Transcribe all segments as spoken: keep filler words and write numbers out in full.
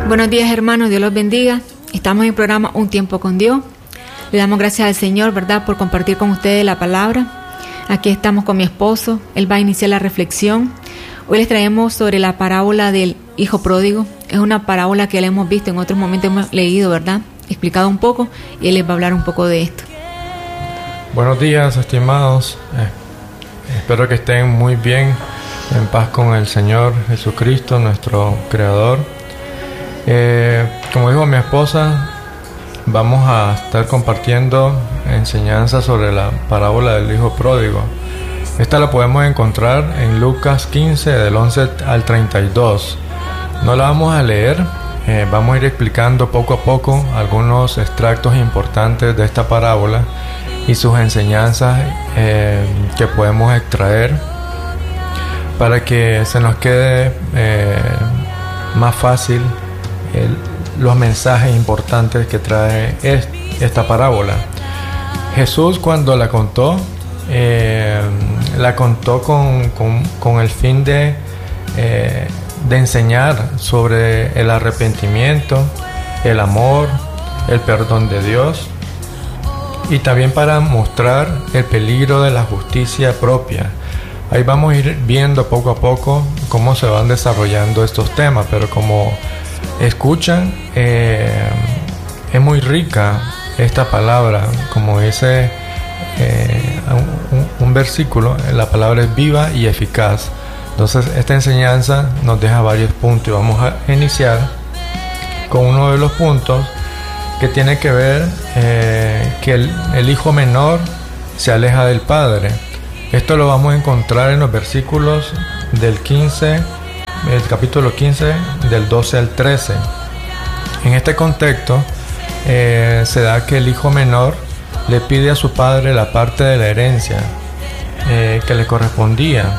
Buenos días, hermanos, Dios los bendiga. Estamos en el programa Un Tiempo con Dios. Le damos gracias al Señor, ¿verdad?, por compartir con ustedes la palabra. Aquí estamos con mi esposo, él va a iniciar la reflexión. Hoy les traemos sobre la parábola del hijo pródigo. Es una parábola que la hemos visto en otros momentos, hemos leído, ¿verdad?, explicado un poco, y él les va a hablar un poco de esto. Buenos días, estimados. Eh, espero que estén muy bien, en paz con el Señor Jesucristo, nuestro Creador. Eh, como dijo mi esposa, vamos a estar compartiendo enseñanzas sobre la parábola del hijo pródigo. Esta la podemos encontrar en Lucas quince, del once al treinta y dos. No la vamos a leer, eh, vamos a ir explicando poco a poco algunos extractos importantes de esta parábola y sus enseñanzas eh, que podemos extraer para que se nos quede eh, más fácil el, los mensajes importantes que trae es, esta parábola. Jesús, cuando la contó, eh, la contó con, con, con el fin de, eh, de enseñar sobre el arrepentimiento, el amor, el perdón de Dios, y también para mostrar el peligro de la justicia propia. Ahí vamos a ir viendo poco a poco cómo se van desarrollando estos temas, pero como escuchan, eh, es muy rica esta palabra. Como dice eh, un, un versículo, la palabra es viva y eficaz. Entonces esta enseñanza nos deja varios puntos y vamos a iniciar con uno de los puntos que tiene que ver eh, que el, el hijo menor se aleja del padre. Esto lo vamos a encontrar en los versículos del quince, el capítulo quince, del doce al trece. En este contexto eh, se da que el hijo menor le pide a su padre la parte de la herencia eh, que le correspondía.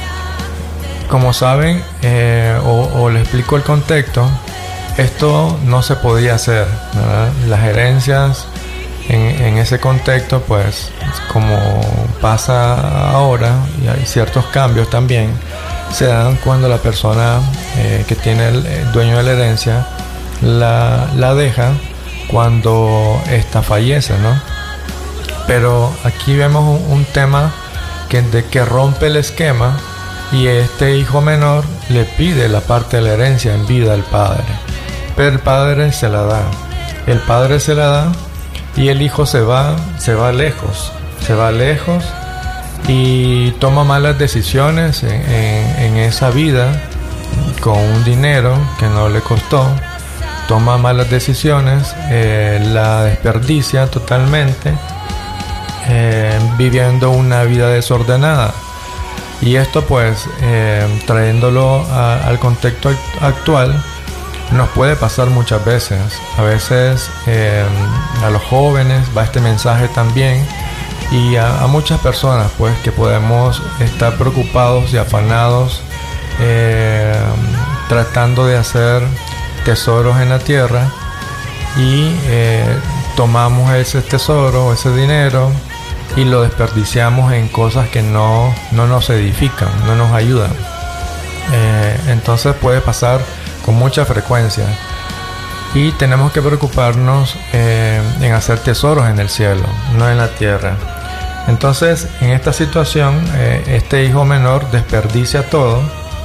Como saben, eh, o, o les explico el contexto, esto no se podía hacer, ¿verdad? Las herencias en, en ese contexto, pues como pasa ahora, y hay ciertos cambios también, se dan cuando la persona eh, que tiene el, el dueño de la herencia la, la deja cuando ésta fallece, ¿no? Pero aquí vemos un, un tema que, de que rompe el esquema, y este hijo menor le pide la parte de la herencia en vida al padre, pero el padre se la da. El padre se la da y el hijo se va, se va lejos, se va lejos y toma malas decisiones en, en, en esa vida con un dinero que no le costó. Toma malas decisiones, eh, la desperdicia totalmente, eh, viviendo una vida desordenada. Y esto, pues, eh, trayéndolo a, al contexto actual, nos puede pasar muchas veces. A veces eh, a los jóvenes va este mensaje también, y a, a muchas personas, pues, que podemos estar preocupados y afanados eh, tratando de hacer tesoros en la tierra, y eh, tomamos ese tesoro, ese dinero, y lo desperdiciamos en cosas que no, no nos edifican, no nos ayudan. Eh, entonces puede pasar con mucha frecuencia, y tenemos que preocuparnos eh, en hacer tesoros en el cielo, no en la tierra. Entonces, en esta situación, eh, este hijo menor desperdicia todo,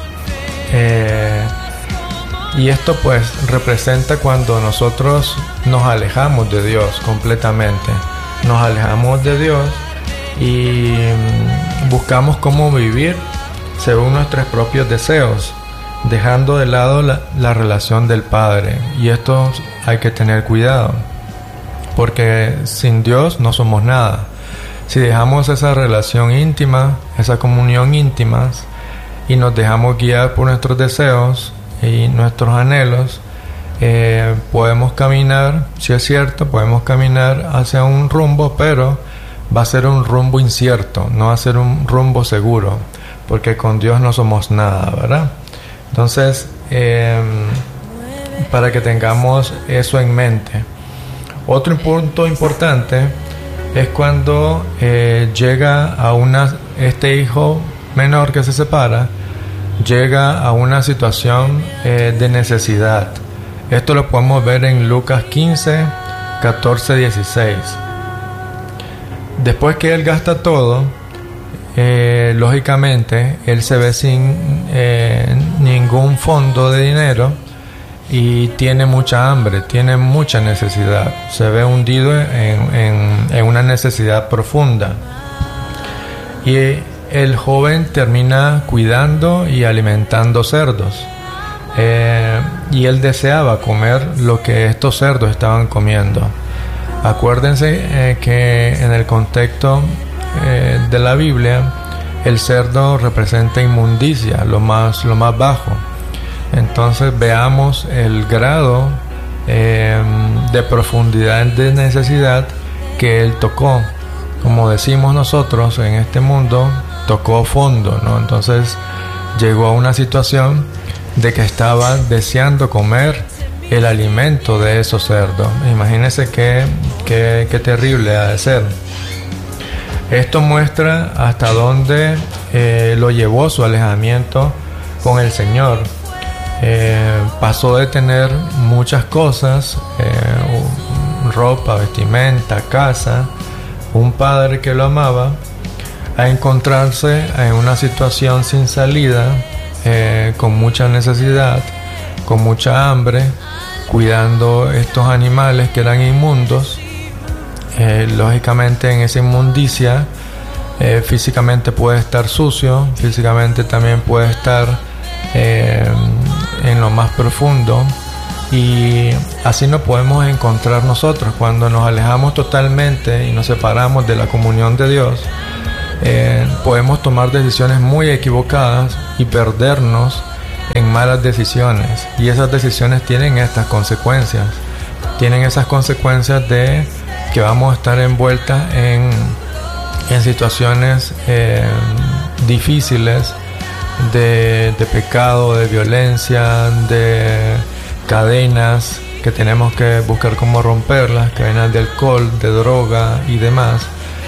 eh, y esto pues representa cuando nosotros nos alejamos de Dios completamente. Nos alejamos de Dios y buscamos cómo vivir según nuestros propios deseos, dejando de lado la, la relación del Padre. Y esto hay que tener cuidado, porque sin Dios no somos nada. Si dejamos esa relación íntima, esa comunión íntima, y nos dejamos guiar por nuestros deseos y nuestros anhelos, Eh, podemos caminar, si es cierto, podemos caminar hacia un rumbo, pero va a ser un rumbo incierto, no va a ser un rumbo seguro, porque con Dios no somos nada, ¿verdad? Entonces, eh, para que tengamos eso en mente. Otro punto importante es cuando eh, llega a una, este hijo menor que se separa, llega a una situación eh, de necesidad. Esto lo podemos ver en Lucas quince, catorce, dieciséis. Después que él gasta todo, eh, lógicamente él se ve sin eh, ningún fondo de dinero y tiene mucha hambre, tiene mucha necesidad, se ve hundido en, en, en una necesidad profunda. Y el joven termina cuidando y alimentando cerdos. Eh, y él deseaba comer lo que estos cerdos estaban comiendo. Acuérdense eh, que en el contexto eh, de la Biblia, el cerdo representa inmundicia, lo más, lo más bajo. Entonces veamos el grado eh, de profundidad de necesidad que él tocó. Como decimos nosotros en este mundo, tocó fondo, ¿no? Entonces llegó a una situación de que estaba deseando comer el alimento de esos cerdos. Imagínense qué, qué, qué terrible ha de ser. Esto muestra hasta dónde eh, lo llevó su alejamiento con el Señor. Eh, pasó de tener muchas cosas, eh, ropa, vestimenta, casa, un padre que lo amaba, a encontrarse en una situación sin salida, eh, con mucha necesidad, con mucha hambre, cuidando estos animales que eran inmundos. Eh, lógicamente en esa inmundicia eh, físicamente puede estar sucio, físicamente también puede estar eh, en lo más profundo, y así nos podemos encontrar nosotros cuando nos alejamos totalmente y nos separamos de la comunión de Dios. Eh, podemos tomar decisiones muy equivocadas y perdernos en malas decisiones, y esas decisiones tienen estas consecuencias tienen esas consecuencias de que vamos a estar envueltas en, en situaciones eh, difíciles de, de pecado, de violencia, de cadenas que tenemos que buscar cómo romperlas, cadenas de alcohol, de droga y demás.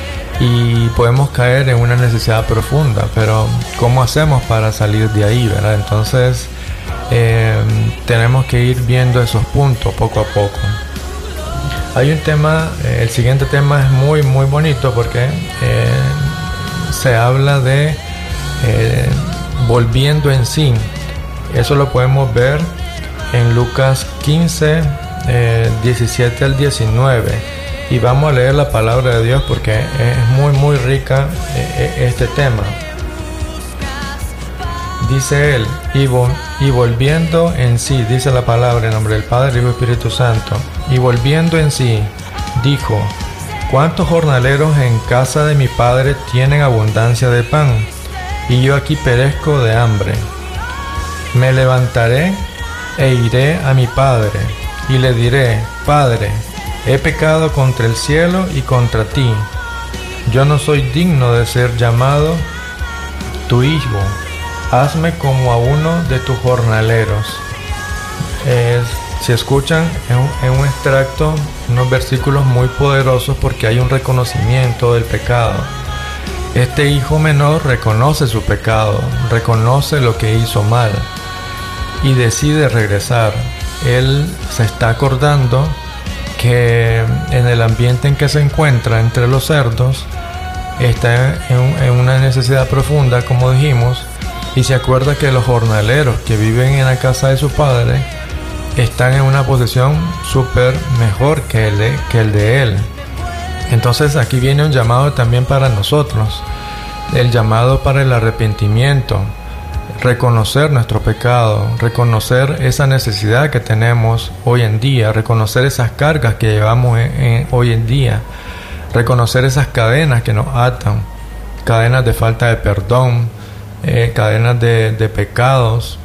Y podemos caer en una necesidad profunda, pero ¿cómo hacemos para salir de ahí, verdad? Entonces eh, tenemos que ir viendo esos puntos poco a poco. Hay un tema, eh, el siguiente tema es muy muy bonito porque eh, se habla de eh, volviendo en sí. Eso lo podemos ver en Lucas quince, eh, diecisiete al diecinueve. Y vamos a leer la palabra de Dios porque es muy muy rica eh, este tema. Dice él, y, vo- y volviendo en sí, dice la palabra en nombre del Padre, Hijo y Espíritu Santo, y volviendo en sí, dijo, ¿cuántos jornaleros en casa de mi Padre tienen abundancia de pan? Y yo aquí perezco de hambre. Me levantaré e iré a mi Padre, y le diré, Padre, he pecado contra el cielo y contra ti. Yo no soy digno de ser llamado tu hijo. Hazme como a uno de tus jornaleros. Eh, si escuchan, en un, en un extracto, unos versículos muy poderosos porque hay un reconocimiento del pecado. Este hijo menor reconoce su pecado, reconoce lo que hizo mal y decide regresar. Él se está acordando que en el ambiente en que se encuentra entre los cerdos está en, en una necesidad profunda, como dijimos, y se acuerda que los jornaleros que viven en la casa de su padre están en una posición súper mejor que el, de, que el de él. Entonces aquí viene un llamado también para nosotros, el llamado para el arrepentimiento, reconocer nuestro pecado, reconocer esa necesidad que tenemos hoy en día, reconocer esas cargas que llevamos en, en, hoy en día, reconocer esas cadenas que nos atan, cadenas de falta de perdón, eh, cadenas de, de pecados,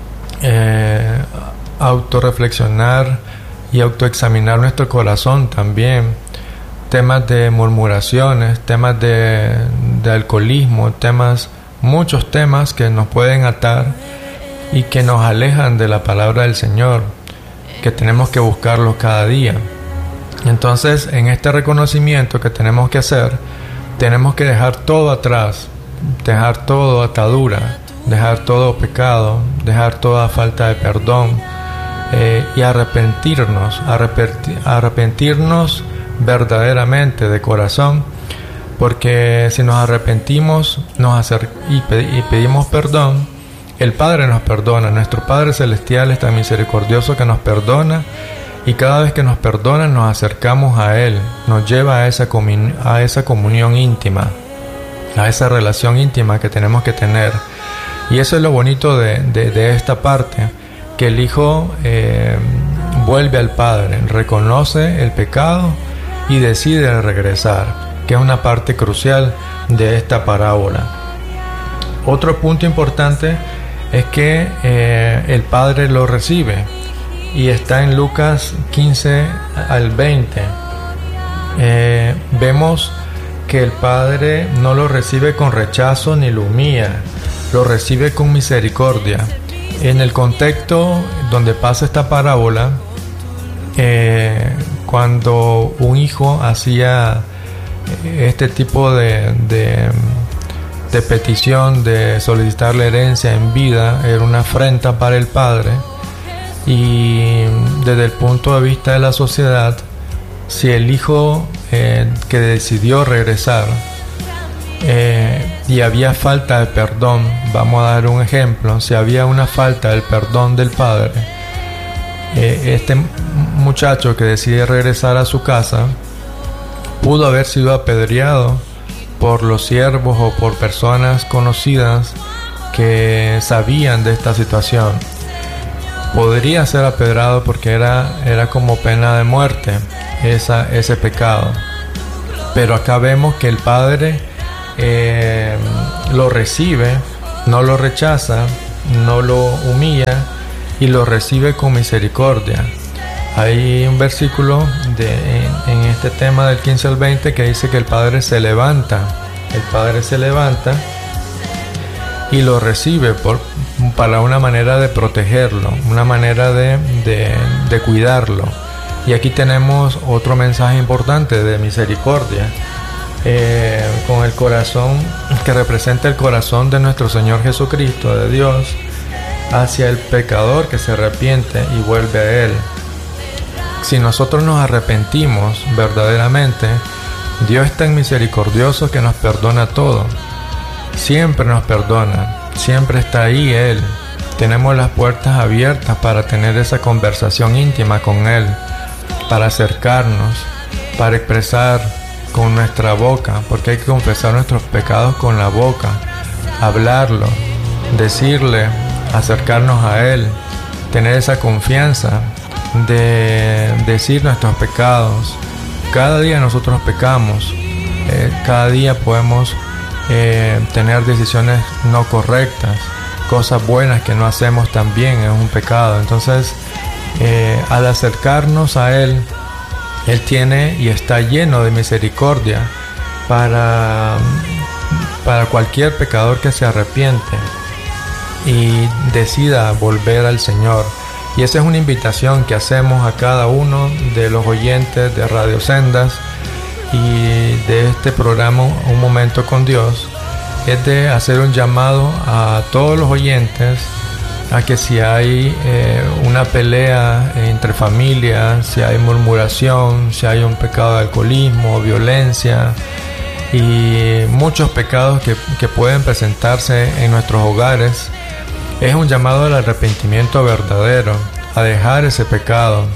eh, autorreflexionar y autoexaminar nuestro corazón también, temas de murmuraciones, temas de, de alcoholismo, temas muchos temas que nos pueden atar y que nos alejan de la palabra del Señor, que tenemos que buscarlos cada día. Entonces, en este reconocimiento que tenemos que hacer, tenemos que dejar todo atrás, dejar todo atadura, dejar todo pecado, dejar toda falta de perdón, eh, y arrepentirnos, arrepentir, arrepentirnos verdaderamente de corazón, porque si nos arrepentimos nos acer- y, pe- y pedimos perdón, el Padre nos perdona. Nuestro Padre Celestial es tan misericordioso que nos perdona, y cada vez que nos perdona nos acercamos a Él, nos lleva a esa, comun- a esa comunión íntima, a esa relación íntima que tenemos que tener. Y eso es lo bonito de, de, de esta parte, que el Hijo eh, vuelve al Padre, reconoce el pecado y decide regresar, que es una parte crucial de esta parábola. Otro punto importante es que eh, el Padre lo recibe, y está en Lucas quince al veinte. Eh, vemos que el Padre no lo recibe con rechazo ni lo humilla, lo recibe con misericordia. En el contexto donde pasa esta parábola, eh, cuando un hijo hacía este tipo de, de, de petición de solicitar la herencia en vida, era una afrenta para el padre. Y desde el punto de vista de la sociedad, si el hijo eh, que decidió regresar eh, y había falta de perdón, vamos a dar un ejemplo, si había una falta del perdón del padre, eh, este muchacho que decide regresar a su casa pudo haber sido apedreado por los siervos o por personas conocidas que sabían de esta situación. Podría ser apedrado porque era, era como pena de muerte esa, ese pecado. Pero acá vemos que el Padre eh, lo recibe, no lo rechaza, no lo humilla y lo recibe con misericordia. Hay un versículo de, en, en este tema del quince al veinte que dice que el Padre se levanta. El Padre se levanta y lo recibe por, para una manera de protegerlo, una manera de, de, de cuidarlo. Y aquí tenemos otro mensaje importante de misericordia, eh, con el corazón que representa el corazón de nuestro Señor Jesucristo, de Dios, hacia el pecador que se arrepiente y vuelve a Él. Si nosotros nos arrepentimos verdaderamente, Dios es tan misericordioso que nos perdona todo. Siempre nos perdona, siempre está ahí Él. Tenemos las puertas abiertas para tener esa conversación íntima con Él, para acercarnos, para expresar con nuestra boca, porque hay que confesar nuestros pecados con la boca, hablarlo, decirle, acercarnos a Él, tener esa confianza de decir nuestros pecados. Cada día nosotros pecamos, eh, cada día podemos Eh, tener decisiones no correctas, cosas buenas que no hacemos también es un pecado. Entonces eh, al acercarnos a Él, Él tiene y está lleno de misericordia para, para cualquier pecador que se arrepiente y decida volver al Señor. Y esa es una invitación que hacemos a cada uno de los oyentes de Radio Sendas y de este programa Un Momento con Dios, es de hacer un llamado a todos los oyentes a que si hay eh, una pelea entre familias, si hay murmuración, si hay un pecado de alcoholismo, violencia y muchos pecados que, que pueden presentarse en nuestros hogares, es un llamado al arrepentimiento verdadero, a dejar ese pecado,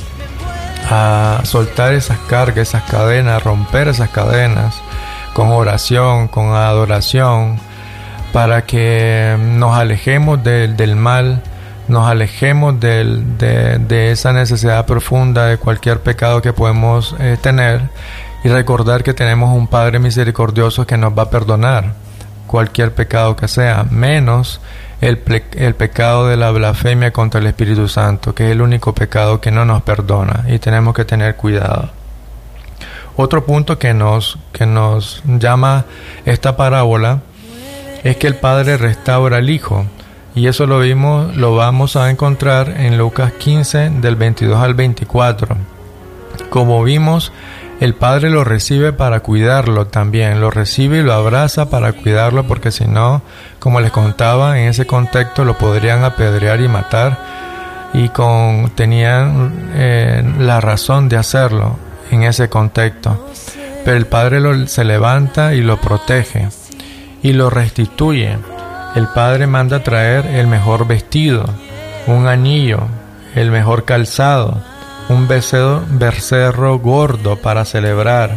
a soltar esas cargas, esas cadenas, a romper esas cadenas con oración, con adoración, para que nos alejemos de, del mal, nos alejemos del, de, de esa necesidad profunda de cualquier pecado que podemos eh, tener, y recordar que tenemos un Padre misericordioso que nos va a perdonar cualquier pecado que sea, menos El, ple- el pecado de la blasfemia contra el Espíritu Santo, que es el único pecado que no nos perdona, y tenemos que tener cuidado. Otro punto que nos, que nos llama esta parábola es que el Padre restaura al Hijo, y eso lo vimos, lo vamos a encontrar en Lucas quince del veintidós al veinticuatro. Como vimos, el Padre lo recibe para cuidarlo también, lo recibe y lo abraza para cuidarlo, porque si no, como les contaba, en ese contexto lo podrían apedrear y matar. y con, tenían eh, la razón de hacerlo en ese contexto. Pero el padre lo, se levanta y lo protege y lo restituye. El padre manda traer el mejor vestido, un anillo, el mejor calzado, un becerro, becerro gordo para celebrar.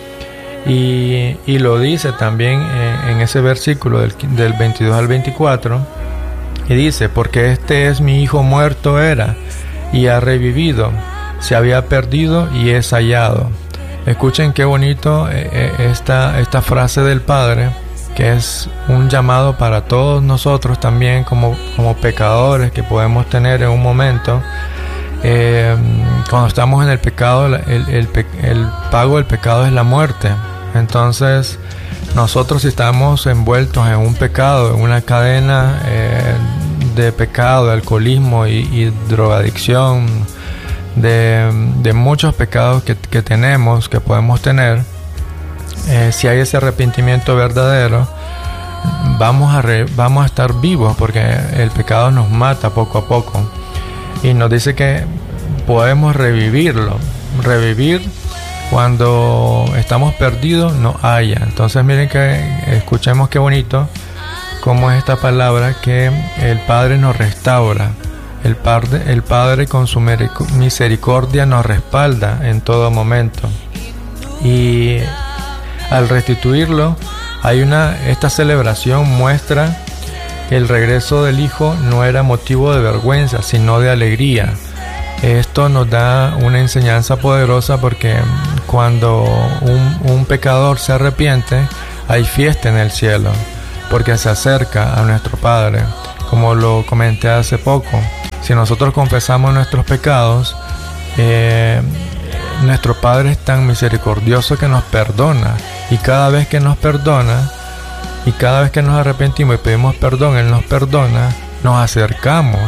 Y, y lo dice también en, en ese versículo del, del veintidós al veinticuatro, y dice: porque este es mi hijo, muerto era y ha revivido, se había perdido y es hallado. Escuchen qué bonito eh, esta, esta frase del Padre, que es un llamado para todos nosotros también como, como pecadores que podemos tener en un momento. Eh, cuando estamos en el pecado, el, el, el pago del pecado es la muerte. Entonces nosotros, si estamos envueltos en un pecado, en una cadena eh, de pecado, de alcoholismo y, y drogadicción, de, de muchos pecados que, que tenemos, que podemos tener, eh, si hay ese arrepentimiento verdadero, vamos a, re, vamos a estar vivos, porque el pecado nos mata poco a poco. Y nos dice que podemos revivirlo. Revivir cuando estamos perdidos no haya. Entonces miren que escuchemos qué bonito cómo es esta palabra, que el Padre nos restaura. El Padre, el Padre con su misericordia nos respalda en todo momento. Y al restituirlo, hay una, esta celebración muestra que el regreso del Hijo no era motivo de vergüenza, sino de alegría. Esto nos da una enseñanza poderosa, porque cuando un, un pecador se arrepiente, hay fiesta en el cielo, porque se acerca a nuestro Padre. Como lo comenté hace poco, si nosotros confesamos nuestros pecados, eh, nuestro Padre es tan misericordioso que nos perdona, y cada vez que nos perdona, y cada vez que nos arrepentimos y pedimos perdón, Él nos perdona, nos acercamos